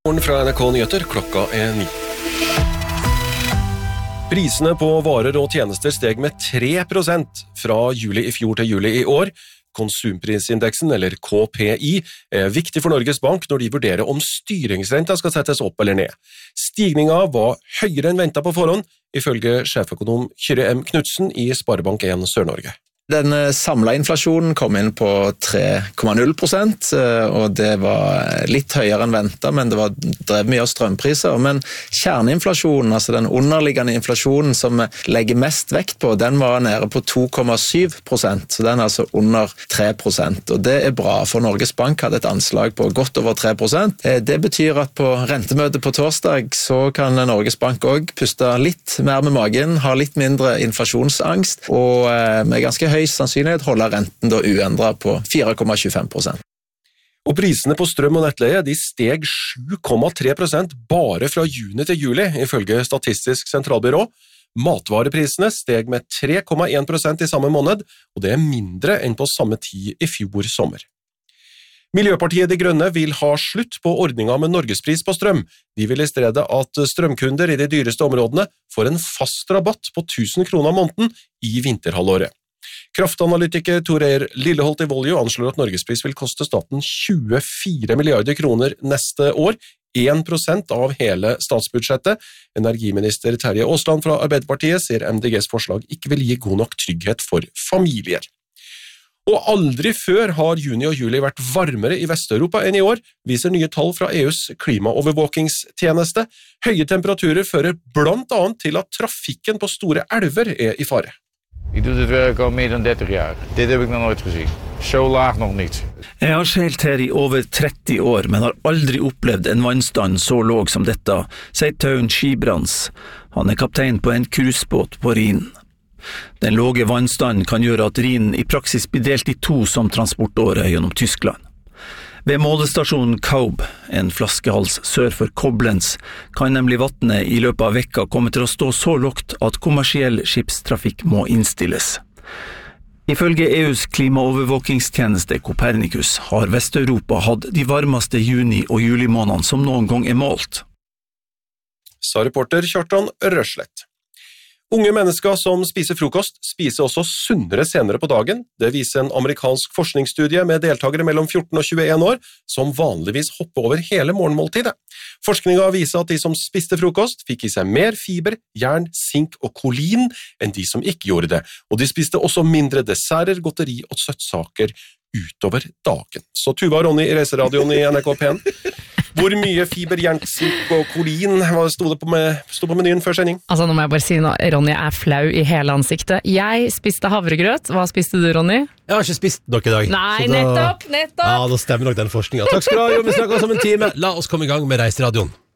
Morgen fra NRK Nyheter, klokka 9. Prisene på varer og tjenester steg med 3% fra juli i fjor til juli i år. Konsumprisindeksen, eller KPI, er viktig for Norges Bank når de vurderer om styringsrenta skal settes opp eller ned. Stigningen var høyere enn ventet på forhånd, ifølge sjeføkonom Kyrre M. Knudsen i Sparebank 1 Sør-Norge. Den samlede inflasjonen kom inn på 3,0%, og det var litt høyere enn ventet, men det var drevet mye av strømpriser. Men kjerneinflasjonen, altså den underliggende inflasjonen som vi legger mest vekt på, den var nede på 2,7%, så den er altså under 3%. Og det er bra, for Norges Bank hadde et anslag på godt over 3%. Det betyr at på rentemøtet på torsdag så kan Norges Bank også puste litt mer med magen, ha litt mindre inflasjonsangst, og med ganske høy sannsynlighet holder renten da uendret på 4,25%. Og prisene på strøm og nettleie de steg 7,3% bare fra juni til juli, ifølge Statistisk sentralbyrå. Matvareprisene steg med 3,1% i samme måned, og det er mindre enn på samme tid i fjor sommer. Miljøpartiet De Grønne vil ha slutt på ordningen med Norgespris på strøm. De vil i stedet at strømkunder i de dyreste områdene får en fast rabatt på 1000 kroner måneden i vinterhalvåret. Kraftanalytiker Tor Eir Lilleholt i Voljo anslår at Norgespris vil koste staten 24 milliarder kroner neste år, 1% av hele statsbudsjettet. Energiminister Terje Aasland fra Arbeiderpartiet sier MDGs forslag ikke vil gi god nok trygghet for familier. Og aldri før har juni og juli vært varmere i Vest-Europa enn i år, viser nye tall fra EUs klimaovervåkingstjeneste. Høye temperaturer fører blant annet til at trafikken på store elver er i fare. Ik doe dit werk al meer dan 30 jaar. Dit heb ik nog nooit gezien. Zo laag nog niet. Jeg har seilt her i over 30 år, men har aldri opplevd en vannstand så låg som dette, sier Taun Skibrands. Han er kaptein på en cruisebåt på Rhinen. Den låge vannstanden kan gjøre at Rhinen i praksis blir delt i to som transportåre gjennom Tyskland. Ved målestasjonen Kaub, en flaskehals sør for Koblenz, kan nemlig vattnet i løpet av vekka komme til å stå så lågt at kommersiell skipstrafikk må innstilles. Ifølge EUs klimaovervåkingstjeneste Copernicus har Vest-Europa hatt de varmeste juni- og julimånedene som noen gang er målt. Sa reporter Kjartan Røslett. Unge mennesker som spiser frokost, spiser også sunnere senere på dagen. Det viser en amerikansk forskningsstudie med deltakere mellom 14 og 21 år, som vanligvis hopper over hele morgenmåltidet. Forskningen viser at de som spiste frokost, fikk i seg mer fiber, jern, sink og kolin enn de som ikke gjorde det, og de spiste også mindre desserter, godteri og søtsaker utover dagen. Så Tuva og Ronny i Reiseradioen i NRK P1. Hvor mye fiber, jern, sink og kolin stod på menyen før sending? Altså, nå må jeg bare si noe. Ronny er flau i hele ansiktet. Jeg spiste havregrøt. Hva spiste du, Ronny? Jeg har ikke spist noe i dag. Nei, nettopp! Ja, da stemmer nok den forskningen. Takk skal du ha, vi snakker oss om en time. La oss komme i gang med Reiseradioen.